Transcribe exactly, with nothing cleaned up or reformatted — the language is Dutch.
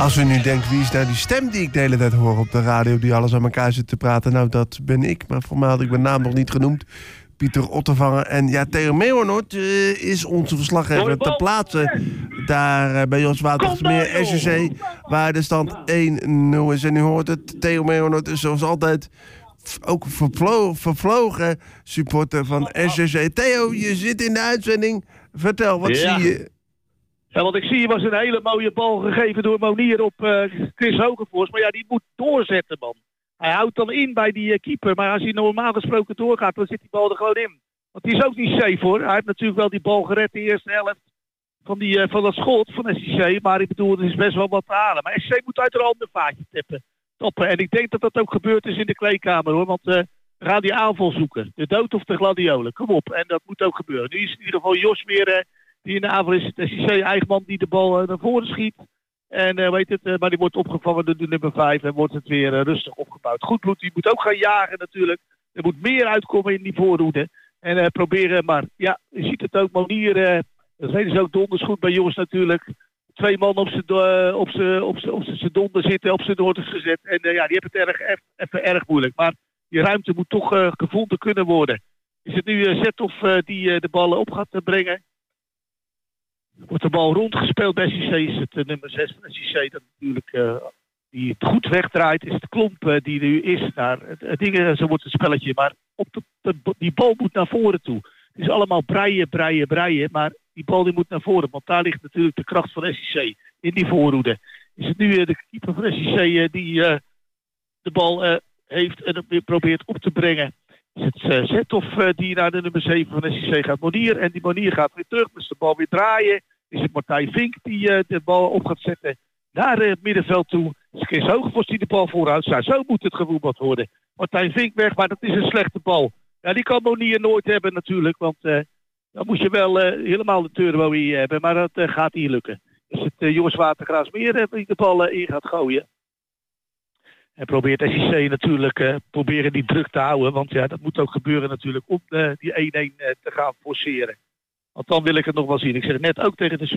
Als u nu denkt, wie is nou die stem die ik de hele tijd hoor op de radio... die alles aan elkaar zit te praten? Nou, dat ben ik. Maar voor mij had ik mijn naam nog niet genoemd. Pieter Ottervanger. En ja, Theo Meeuwenoord uh, is onze verslaggever ter plaatse. Daar uh, bij Jos Watergasmeer S C C, waar de stand één nul is. En u hoort het, Theo Meeuwenoord is zoals altijd... ook vervlo- vervlogen supporter van S C C. Theo, je zit in de uitzending. Vertel, wat ja. zie je? Ja, wat ik zie was een hele mooie bal gegeven door Monier op uh, Chris Hogevorst. Maar ja, die moet doorzetten, man. Hij houdt dan in bij die uh, keeper. Maar als hij normaal gesproken doorgaat, dan zit die bal er gewoon in. Want die is ook niet safe, hoor. Hij heeft natuurlijk wel die bal gered de eerste helft van, die, uh, van dat schot van S C C. Maar ik bedoel, er is best wel wat te halen. Maar S C C moet uit een ander vaatje tippen. Toppen. En ik denk dat dat ook gebeurd is in de kleedkamer, hoor. Want uh, we gaan die aanval zoeken. De dood of de gladiolen. Kom op. En dat moet ook gebeuren. Nu is in ieder geval Jos weer... Uh, die in de aanval is het S C C-eigenman die de bal uh, naar voren schiet. En uh, weet het, uh, maar die wordt opgevangen door de nummer vijf. En wordt het weer uh, rustig opgebouwd. Goed bloed, die moet ook gaan jagen natuurlijk. Er moet meer uitkomen in die voorhoede. En uh, proberen, maar ja, je ziet het ook. Monier, uh, dat weten ze ook donders goed bij Jos natuurlijk. Twee man op zijn uh, op zijn op zijn op zijn donder zitten, op zijn noorders gezet. En uh, ja, die hebben het erg, even erg moeilijk. Maar die ruimte moet toch uh, gevonden kunnen worden. Is het nu uh, Zethoff uh, die uh, de ballen op gaat uh, brengen? Wordt de bal rondgespeeld bij S C C, is het uh, nummer zes van S C C dat natuurlijk uh, die het goed wegdraait, is het Klomp uh, die nu is. Daar, het, het ding, uh, zo wordt het spelletje, maar op de, de, die bal moet naar voren toe. Het is allemaal breien, breien, breien, maar die bal die moet naar voren, want daar ligt natuurlijk de kracht van S C C in die voorhoede. Is het nu uh, de keeper van S C C uh, die uh, de bal uh, heeft en weer probeert op te brengen. Is het uh, Zethoff uh, die naar de nummer zeven van S C C gaat, Monier. En die Monier gaat weer terug, dus de bal weer draaien. Is het Martijn Vink die uh, de bal op gaat zetten naar uh, het middenveld toe. Is het Chris Hogevorst die de bal vooruit staat. Zo moet het gevoetbald worden. Martijn Vink weg, maar dat is een slechte bal. Ja, die kan Monier nooit hebben natuurlijk, want uh, dan moet je wel uh, helemaal de turbo hier hebben. Maar dat uh, gaat niet lukken. Is het uh, Jos Watergraasmeer uh, die de bal uh, in gaat gooien. En probeert S C C natuurlijk uh, proberen die druk te houden. Want ja, dat moet ook gebeuren natuurlijk om uh, die één-één uh, te gaan forceren. Want dan wil ik het nog wel zien. Ik zeg het net ook tegen de